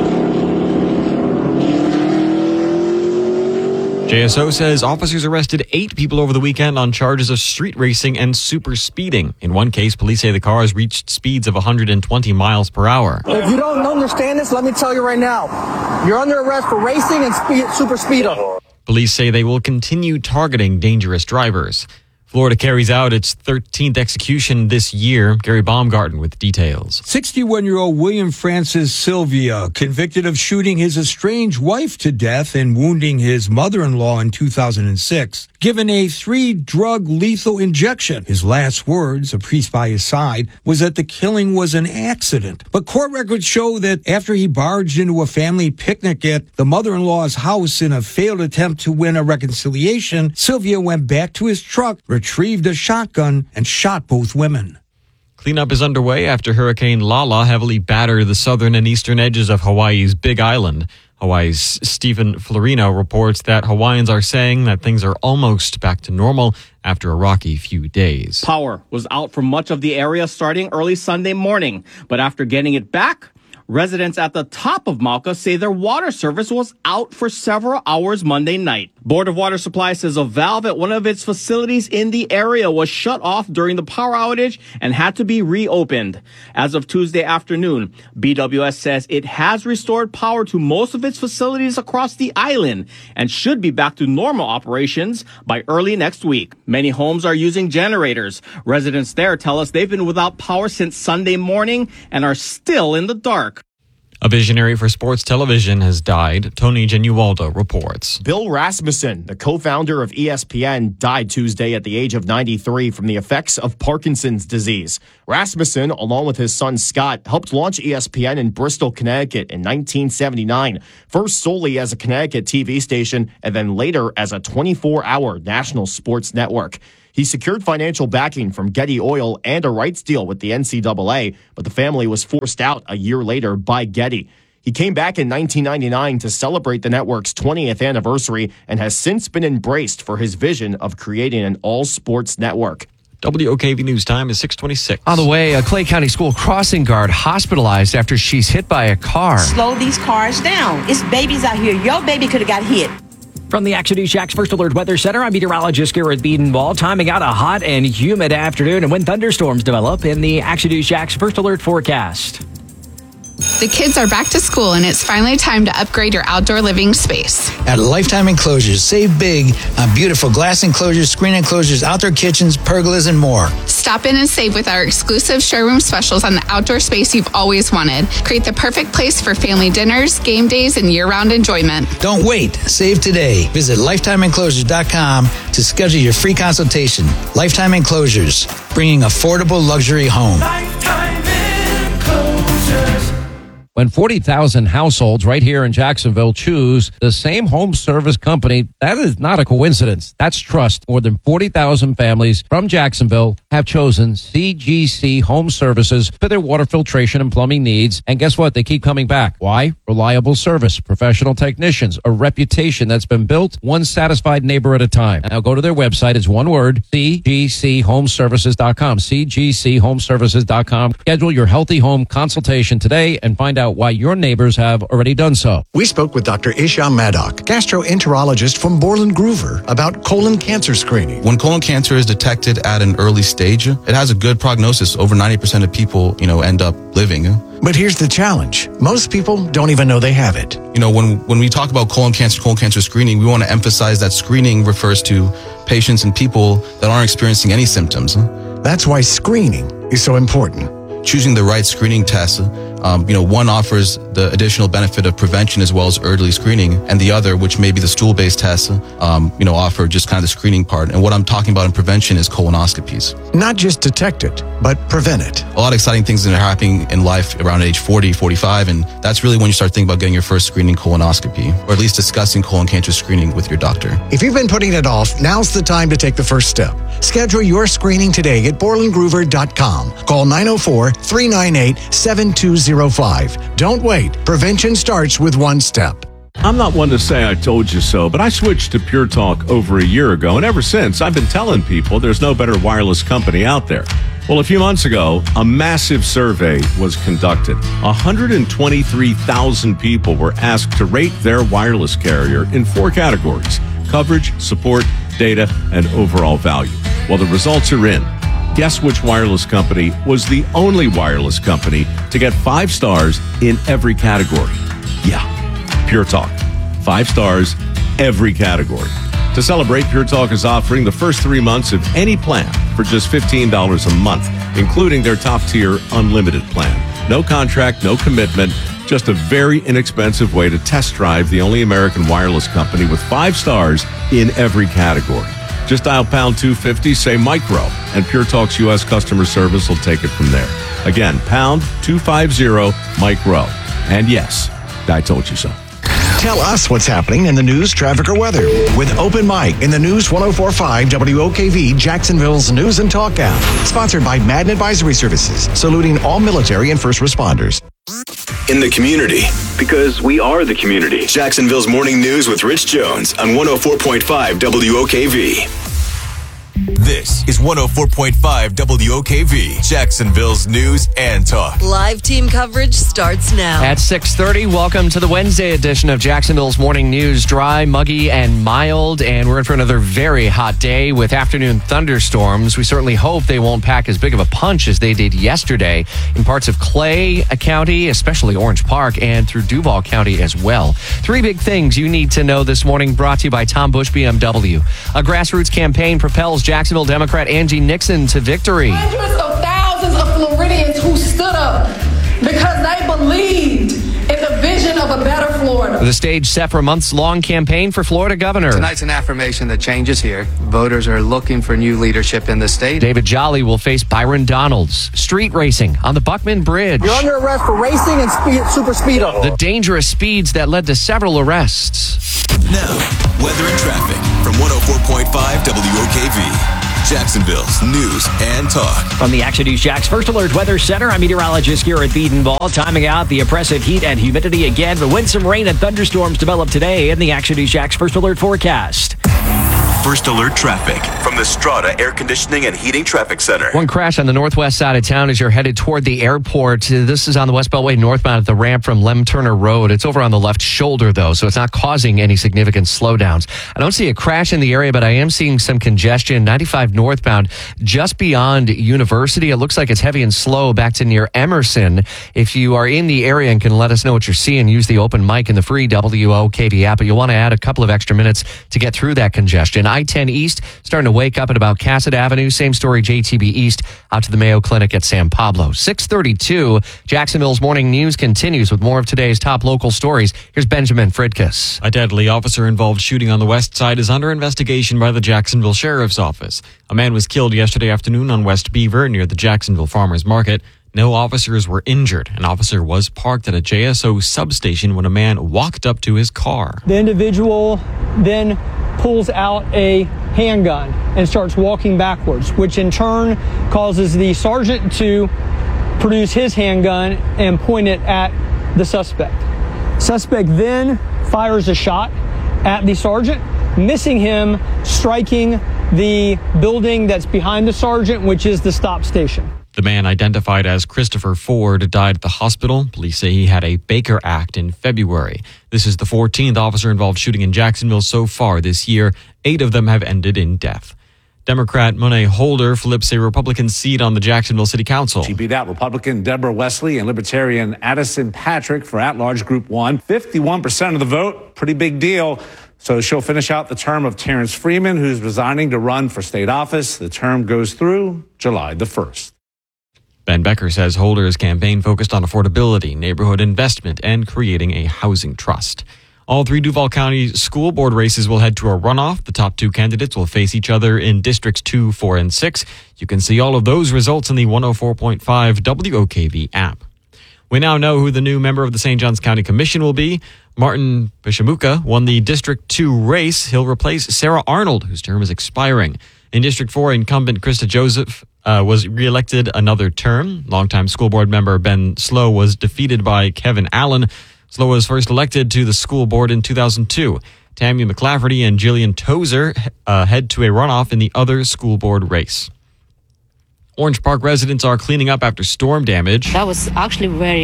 JSO says officers arrested 8 people over the weekend on charges of street racing and super speeding. In one case, police say the cars reached speeds of 120 miles per hour. If you don't understand this, let me tell you right now. You're under arrest for racing and super speeding. Police say they will continue targeting dangerous drivers. Florida carries out its 13th execution this year. Gary Baumgarten with details. 61-year-old William Francis Sylvia, convicted of shooting his estranged wife to death and wounding his mother-in-law in 2006, given a 3-drug lethal injection. His last words, a priest by his side, was that the killing was an accident. But court records show that after he barged into a family picnic at the mother-in-law's house in a failed attempt to win a reconciliation, Sylvia went back to his truck, retrieved a shotgun, and shot both women. Cleanup is underway after Hurricane Lala heavily battered the southern and eastern edges of Hawaii's Big Island. Hawaii's Stephen Florino reports that Hawaiians are saying that things are almost back to normal after a rocky few days. Power was out for much of the area starting early Sunday morning, but after getting it back, residents at the top of Mauka say their water service was out for several hours Monday night. Board of Water Supply says a valve at one of its facilities in the area was shut off during the power outage and had to be reopened. As of Tuesday afternoon, BWS says it has restored power to most of its facilities across the island and should be back to normal operations by early next week. Many homes are using generators. Residents there tell us they've been without power since Sunday morning and are still in the dark. A visionary for sports television has died. Tony Genualdo reports. Bill Rasmussen, the co-founder of ESPN, died Tuesday at the age of 93 from the effects of Parkinson's disease. Rasmussen, along with his son Scott, helped launch ESPN in Bristol, Connecticut in 1979, first solely as a Connecticut TV station and then later as a 24-hour national sports network. He secured financial backing from Getty Oil and a rights deal with the NCAA, but the family was forced out a year later by Getty. He came back in 1999 to celebrate the network's 20th anniversary and has since been embraced for his vision of creating an all-sports network. WOKV News Time is 6:26. On the way, a Clay County school crossing guard hospitalized after she's hit by a car. Slow these cars down. It's babies out here. Your baby could have got hit. From the Action News Jax First Alert Weather Center, I'm meteorologist Garrett Biedenwald, timing out a hot and humid afternoon and when thunderstorms develop in the Action News Jax First Alert forecast. The kids are back to school, and it's finally time to upgrade your outdoor living space. At Lifetime Enclosures, save big on beautiful glass enclosures, screen enclosures, outdoor kitchens, pergolas, and more. Stop in and save with our exclusive showroom specials on the outdoor space you've always wanted. Create the perfect place for family dinners, game days, and year-round enjoyment. Don't wait. Save today. Visit LifetimeEnclosures.com to schedule your free consultation. Lifetime Enclosures, bringing affordable luxury home. When 40,000 households right here in Jacksonville choose the same home service company, that is not a coincidence. That's trust. More than 40,000 families from Jacksonville have chosen CGC Home Services for their water filtration and plumbing needs. And guess what? They keep coming back. Why? Reliable service, professional technicians, a reputation that's been built one satisfied neighbor at a time. Now go to their website. It's one word, cgchomeservices.com, cgchomeservices.com. Schedule your healthy home consultation today and find out why your neighbors have already done so. We spoke with Dr. Isham Maddock, gastroenterologist from Borland Groover, about colon cancer screening. When colon cancer is detected at an early stage, it has a good prognosis. Over 90% of people, end up living. But here's the challenge. Most people don't even know they have it. When we talk about colon cancer screening, we want to emphasize that screening refers to patients and people that aren't experiencing any symptoms. That's why screening is so important. Choosing the right screening test, one offers the additional benefit of prevention as well as early screening, and the other, which may be the stool-based test, offer just kind of the screening part. And what I'm talking about in prevention is colonoscopies. Not just detect it, but prevent it. A lot of exciting things that are happening in life around age 40, 45, and that's really when you start thinking about getting your first screening colonoscopy, or at least discussing colon cancer screening with your doctor. If you've been putting it off, now's the time to take the first step. Schedule your screening today at BorlandGroover.com. Call 904-398-7205. Don't wait. Prevention starts with one step. I'm not one to say I told you so, but I switched to Pure Talk over a year ago, and ever since, I've been telling people there's no better wireless company out there. Well, a few months ago, a massive survey was conducted. 123,000 people were asked to rate their wireless carrier in 4 categories: coverage, support, data, and overall value. Well, the results are in. Guess which wireless company was the only wireless company to get 5 stars in every category? Yeah, Pure Talk. 5 stars, every category. To celebrate, Pure Talk is offering the first 3 months of any plan for just $15 a month, including their top-tier unlimited plan. No contract, no commitment, just a very inexpensive way to test drive the only American wireless company with 5 stars in every category. Just dial pound 250, say micro, and Pure Talk's U.S. customer service will take it from there. Again, pound 250 micro. And yes, I told you so. Tell us what's happening in the news, traffic, or weather with Open Mic in the News 104.5 WOKV, Jacksonville's News and Talk app. Sponsored by Madden Advisory Services, saluting all military and first responders. In the community, because we are the community. Jacksonville's Morning News with Rich Jones on 104.5 WOKV. This is 104.5 WOKV, Jacksonville's News and Talk. Live team coverage starts now. At 6:30, welcome to the Wednesday edition of Jacksonville's Morning News. Dry, muggy, and mild, and we're in for another very hot day with afternoon thunderstorms. We certainly hope they won't pack as big of a punch as they did yesterday in parts of Clay County, especially Orange Park, and through Duval County as well. 3 big things you need to know this morning, brought to you by Tom Bush BMW. A grassroots campaign propels Jacksonville Democrat Angie Nixon to victory. Hundreds of thousands of Floridians who stood up because they believed in vision of a better Florida. The stage set for a months-long campaign for Florida governor. Tonight's an affirmation that change is here. Voters are looking for new leadership in the state. David Jolly will face Byron Donalds. Street racing on the Buckman Bridge. You're under arrest for racing and super speedo. The dangerous speeds that led to several arrests. Now, weather and traffic from 104.5 WOKV. Jacksonville's news and talk. From the Action News Jax First Alert Weather Center, I'm meteorologist Garrett Biedenball. Timing out the oppressive heat and humidity again, but when some rain and thunderstorms develop today in the Action News Jax First Alert forecast. First Alert traffic from the Strata Air Conditioning and Heating Traffic Center. One crash on the northwest side of town as you're headed toward the airport. This is on the West Beltway northbound at the ramp from Lem Turner Road. It's over on the left shoulder, though, so it's not causing any significant slowdowns. I don't see a crash in the area, but I am seeing some congestion. 95 northbound just beyond University. It looks like it's heavy and slow back to near Emerson. If you are in the area and can let us know what you're seeing, use the open mic in the free WOKV app, but you'll want to add a couple of extra minutes to get through that congestion. I-10 East starting to wake up at about Cassett Avenue. Same story, JTB East out to the Mayo Clinic at San Pablo. 6:32, Jacksonville's morning news continues with more of today's top local stories. Here's Benjamin Fridkes. A deadly officer-involved shooting on the west side is under investigation by the Jacksonville Sheriff's Office. A man was killed yesterday afternoon on West Beaver near the Jacksonville Farmers Market. No officers were injured. An officer was parked at a JSO substation when a man walked up to his car. The individual then pulls out a handgun and starts walking backwards, which in turn causes the sergeant to produce his handgun and point it at the suspect. Suspect then fires a shot at the sergeant, missing him, striking the building that's behind the sergeant, which is the stop station. The man, identified as Christopher Ford, died at the hospital. Police say he had a Baker Act in February. This is the 14th officer-involved shooting in Jacksonville so far this year. 8 of them have ended in death. Democrat Monet Holder flips a Republican seat on the Jacksonville City Council. She beat out Republican Deborah Wesley and Libertarian Addison Patrick for at-large Group 1. 51% of the vote, pretty big deal. So she'll finish out the term of Terrence Freeman, who's resigning to run for state office. The term goes through July the 1st. Ben Becker says Holder's campaign focused on affordability, neighborhood investment, and creating a housing trust. All 3 Duval County school board races will head to a runoff. The top 2 candidates will face each other in Districts 2, 4, and 6. You can see all of those results in the 104.5 WOKV app. We now know who the new member of the St. Johns County Commission will be. Martin Bishamuka won the District 2 race. He'll replace Sarah Arnold, whose term is expiring. In District 4, incumbent Krista Joseph was reelected another term. Longtime school board member Ben Slow was defeated by Kevin Allen. Slow was first elected to the school board in 2002. Tammy McClafferty and Jillian Tozer head to a runoff in the other school board race. Orange Park residents are cleaning up after storm damage. That was actually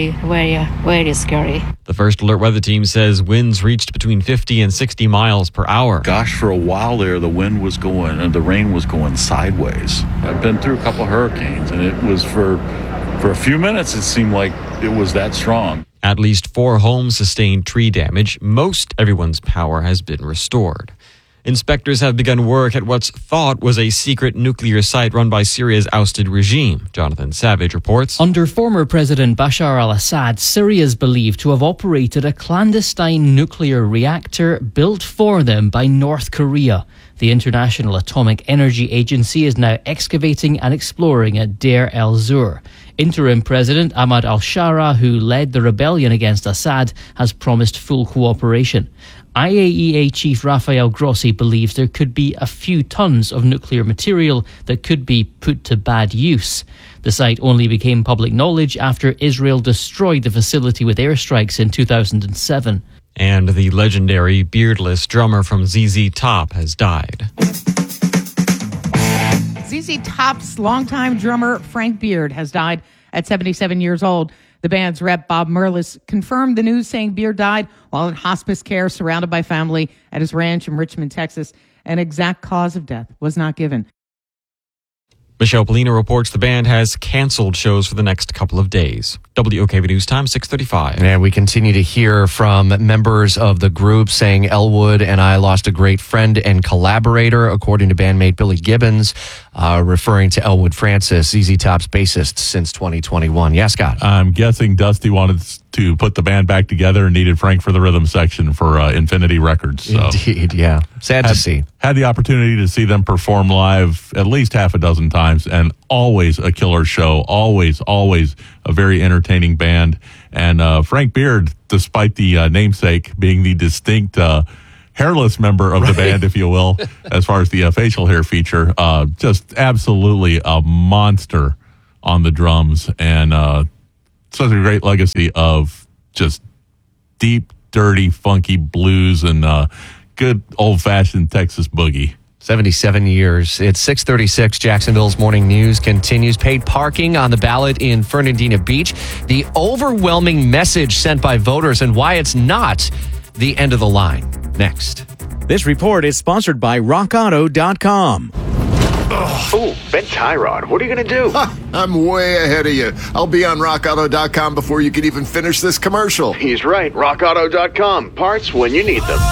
very scary. The First Alert Weather Team says winds reached between 50 and 60 miles per hour. Gosh, for a while there, the wind was going and the rain was going sideways. I've been through a couple of hurricanes, and it was for a few minutes, it seemed like it was that strong. At least 4 homes sustained tree damage. Most everyone's power has been restored. Inspectors have begun work at what's thought was a secret nuclear site run by Syria's ousted regime. Jonathan Savage reports. Under former President Bashar al-Assad, Syria is believed to have operated a clandestine nuclear reactor built for them by North Korea. The International Atomic Energy Agency is now excavating and exploring at Deir el-Zur. Interim President Ahmad al-Shara, who led the rebellion against Assad, has promised full cooperation. IAEA Chief Rafael Grossi believes there could be a few tons of nuclear material that could be put to bad use. The site only became public knowledge after Israel destroyed the facility with airstrikes in 2007. And the legendary beardless drummer from ZZ Top has died. ZZ Top's longtime drummer Frank Beard has died at 77 years old. The band's rep, Bob Merlis, confirmed the news, saying Beard died while in hospice care surrounded by family at his ranch in Richmond, Texas. An exact cause of death was not given. Michelle Polina reports the band has canceled shows for the next couple of days. WOKV News Time, 6:35. And we continue to hear from members of the group saying Elwood and I lost a great friend and collaborator, according to bandmate Billy Gibbons, referring to Elwood Francis, ZZ Top's bassist since 2021. Yeah, Scott. I'm guessing Dusty wanted to put the band back together and needed Frank for the rhythm section for Infinity Records. So. Indeed, yeah. Sad to see. Had the opportunity to see them perform live at least half a dozen times, and always a killer show. Always a very entertaining band. And Frank Beard, despite the namesake being the distinct hairless member of the band, if you will, as far as the facial hair feature, just absolutely a monster on the drums, and such a great legacy of just deep, dirty, funky blues and good old-fashioned Texas boogie. 77 years. It's 6:36. Jacksonville's morning news continues. Paid parking on the ballot in Fernandina Beach. The overwhelming message sent by voters and why it's not the end of the line. Next. This report is sponsored by RockAuto.com. Oh, Ben Tyrod, what are you going to do? I'm way ahead of you. I'll be on RockAuto.com before you can even finish this commercial. He's right. RockAuto.com. Parts when you need them.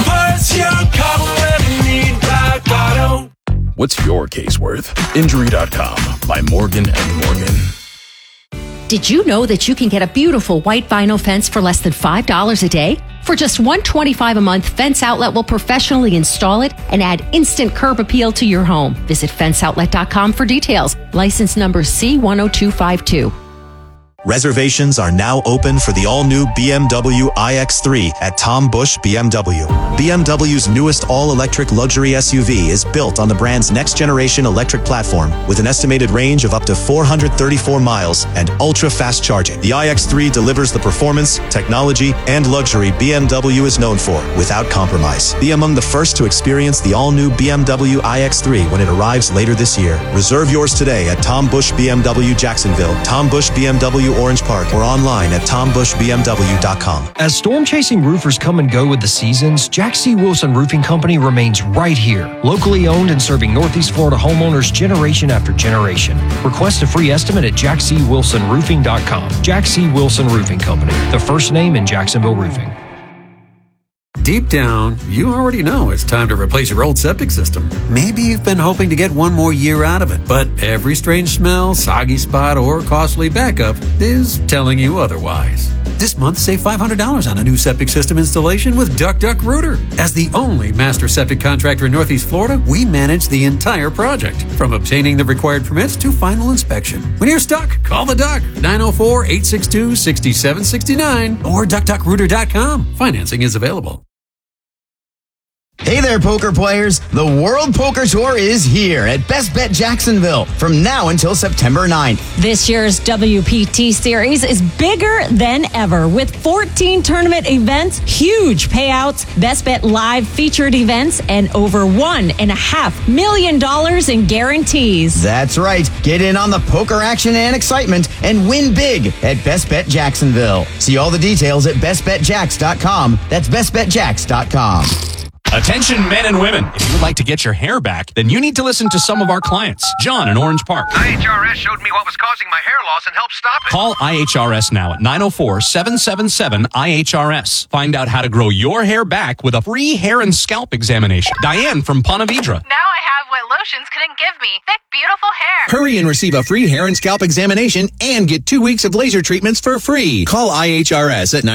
What's your case worth? Injury.com by Morgan & Morgan. Did you know that you can get a beautiful white vinyl fence for less than $5 a day? For just $125 a month, Fence Outlet will professionally install it and add instant curb appeal to your home. Visit fenceoutlet.com for details. License number C10252. Reservations are now open for the all-new BMW iX3 at Tom Busch BMW. BMW's newest all-electric luxury SUV is built on the brand's next-generation electric platform with an estimated range of up to 434 miles and ultra-fast charging. The iX3 delivers the performance, technology, and luxury BMW is known for without compromise. Be among the first to experience the all-new BMW iX3 when it arrives later this year. Reserve yours today at Tom Busch BMW Jacksonville, Tom Busch BMW Orange Park, or online at tombushbmw.com. As storm-chasing roofers come and go with the seasons, Jack C. Wilson Roofing Company remains right here. Locally owned and serving Northeast Florida homeowners generation after generation. Request a free estimate at jackcwilsonroofing.com. Jack C. Wilson Roofing Company, the first name in Jacksonville roofing. Deep down, you already know it's time to replace your old septic system. Maybe you've been hoping to get one more year out of it, but every strange smell, soggy spot, or costly backup is telling you otherwise. This month, save $500 on a new septic system installation with Duck Rooter. As the only master septic contractor in Northeast Florida, we manage the entire project, from obtaining the required permits to final inspection. When you're stuck, call the Duck, 904-862-6769, or duckrooter.com. Financing is available. Hey there, poker players. The World Poker Tour is here at Best Bet Jacksonville from now until September 9th. This year's WPT series is bigger than ever with 14 tournament events, huge payouts, Best Bet live featured events, and over $1.5 million in guarantees. That's right. Get in on the poker action and excitement and win big at Best Bet Jacksonville. See all the details at bestbetjacks.com. That's bestbetjacks.com. Attention men and women. If you would like to get your hair back, then you need to listen to some of our clients. John in Orange Park. IHRS showed me what was causing my hair loss and helped stop it. Call IHRS now at 904-777-IHRS. Find out how to grow your hair back with a free hair and scalp examination. Diane from Ponte Vedra. Now I have what lotions couldn't give me. Thick, beautiful hair. Hurry and receive a free hair and scalp examination and get 2 weeks of laser treatments for free. Call IHRS at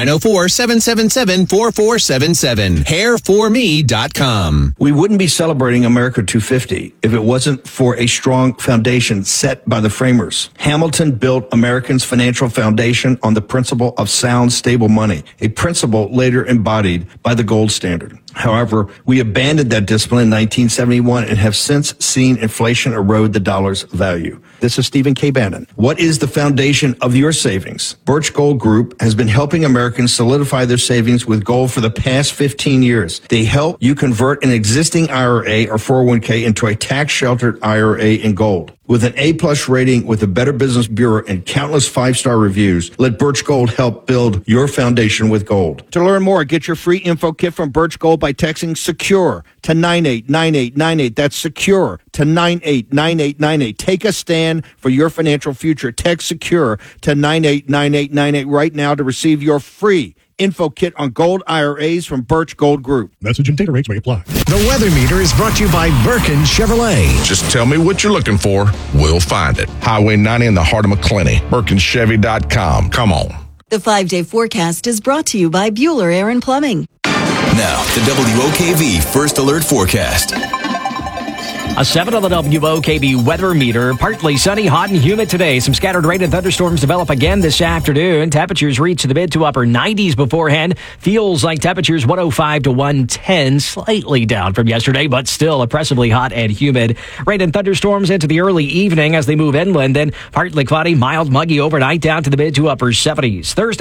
904-777-4477. Hairforme.com. We wouldn't be celebrating America 250 if it wasn't for a strong foundation set by the framers. Hamilton built Americans' financial foundation on the principle of sound, stable money, a principle later embodied by the gold standard. However, we abandoned that discipline in 1971 and have since seen inflation erode the dollar's value. This is Stephen K. Bannon. What is the foundation of your savings? Birch Gold Group has been helping Americans solidify their savings with gold for the past 15 years. They help you convert an existing IRA or 401k into a tax-sheltered IRA in gold. With an A-plus rating with the Better Business Bureau and countless 5-star reviews, let Birch Gold help build your foundation with gold. To learn more, get your free info kit from Birch Gold by texting SECURE to 989898. That's SECURE to 989898. Take a stand for your financial future. Text SECURE to 989898 right now to receive your free info kit on gold IRAs from Birch Gold Group. Message and data rates may apply. The weather meter is brought to you by Birkin Chevrolet. Just tell me what you're looking for. We'll find it. Highway 90 in the heart of McClenny. BirkinChevy.com. Come on. The 5-day forecast is brought to you by Bueller Air and Plumbing. Now, the WOKV First Alert Forecast. A 7 on the WOKV weather meter. Partly sunny, hot, and humid today. Some scattered rain and thunderstorms develop again this afternoon. Temperatures reach the mid to upper 90s beforehand. Feels like temperatures 105 to 110. Slightly down from yesterday, but still oppressively hot and humid. Rain and thunderstorms into the early evening as they move inland. Then partly cloudy, mild, muggy overnight down to the mid to upper 70s. Thursday.